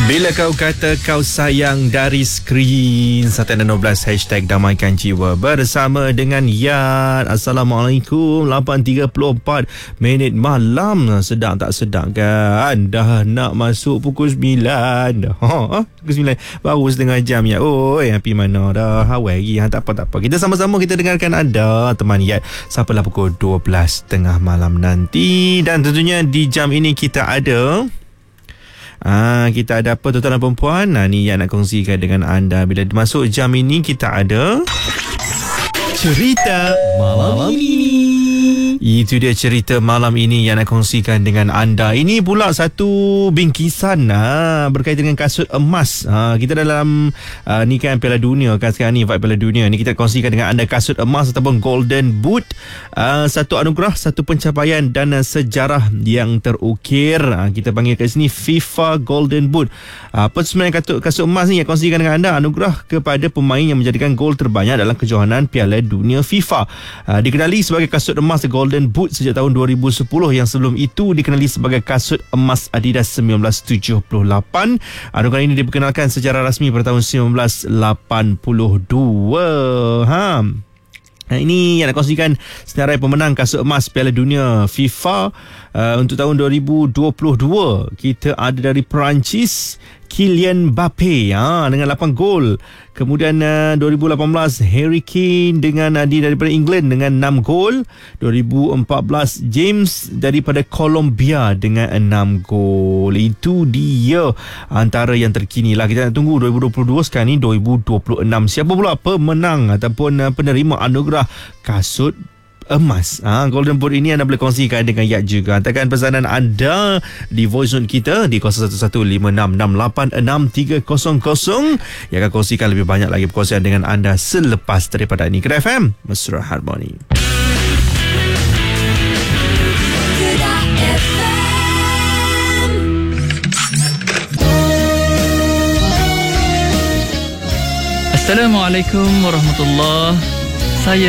Bila kau kata kau sayang dari skrin 112 hashtag damaikan jiwa bersama dengan Yad. Assalamualaikum. 8.34 minit malam. Sedap tak sedap kan? Dah nak masuk pukul 9 dah. Pukul 9 baru setengah jam ya. Oi, happy mana dah. Awal lagi. Tak apa. Kita sama-sama kita dengarkan anda teman Yad sampailah pukul 12.30 malam nanti. Dan tentunya di jam ini kita ada kita ada apa tuan-tuan dan perempuan? Ni yang nak kongsikan dengan anda. Bila masuk jam ini kita ada cerita malam ini. Itu dia cerita malam ini yang nak kongsikan dengan anda. Ini pula satu bingkisan berkaitan dengan kasut emas. Kita dalam ni kan Piala Dunia kan sekarang ni, vibe Piala Dunia ni, kita kongsikan dengan anda kasut emas ataupun golden boot. Satu anugerah, satu pencapaian dan sejarah yang terukir. Kita panggil kat sini FIFA Golden Boot. Apa sebenarnya kasut emas ni yang kongsikan dengan anda? Anugerah kepada pemain yang menjadikan gol terbanyak dalam kejohanan Piala Dunia FIFA. Dikenali sebagai kasut emas Golden Boot sejak tahun 2010, yang sebelum itu dikenali sebagai kasut emas Adidas 1978. Anugerah ini diperkenalkan secara rasmi pada tahun 1982. Ini yang nak kongsikan senarai pemenang kasut emas Piala Dunia FIFA untuk tahun 2022. Kita ada dari Perancis, Kylian Mbappe dengan 8 gol. Kemudian 2018 Harry Kane daripada England dengan 6 gol. 2014 James daripada Colombia dengan 6 gol. Itu dia antara yang terkini lah. Kita nak tunggu 2022, sekarang ni 2026. Siapa pula pemenang ataupun penerima anugerah kasut emas Golden Boot ini? Anda boleh kongsikan dengan Yad juga. Hantarkan pesanan anda di voice note kita di 0115666300 yang akan kongsikan lebih banyak lagi perkongsian dengan anda selepas daripada ini. Kedah FM, Mesra Harmoni. Assalamualaikum warahmatullahi. Saya